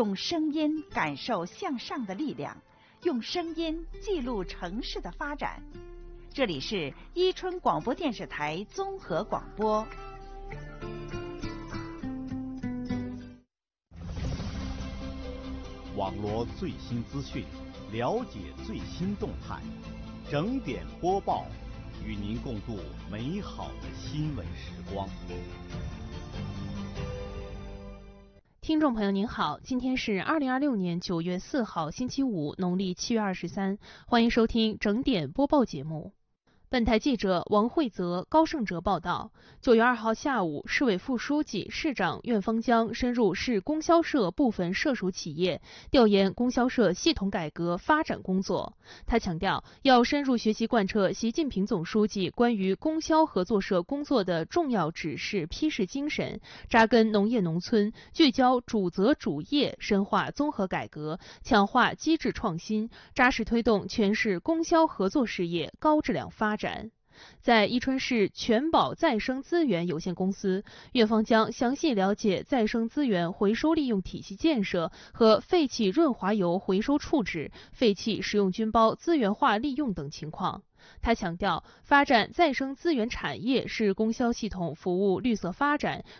用声音感受向上的力量，用声音记录城市的发展。这里是伊春广播电视台综合广播。 网罗最新资讯，了解最新动态，整点播报，与您共度美好的新闻时光。 听众朋友您好，今天是2026年9月4号星期五，农历7月23，欢迎收听整点播报节目。本台记者王慧泽、高胜哲报道，9月2号下午，市委副书记、市长苑方江深入市供销社部分涉属企业，调研供销社系统改革发展工作。他强调，要深入学习贯彻习近平总书记关于供销合作社工作的重要指示批示精神，扎根农业农村，聚焦主责主业，深化综合改革，强化机制创新，扎实推动全市供销合作事业高质量发展。在伊春市全保再生资源有限公司，苑方江详细了解再生资源回收利用体系建设和废气润滑油回收处置、废气食用菌孢资源化利用等情况。他强调，发展再生资源产业是供销系统服务绿色发展、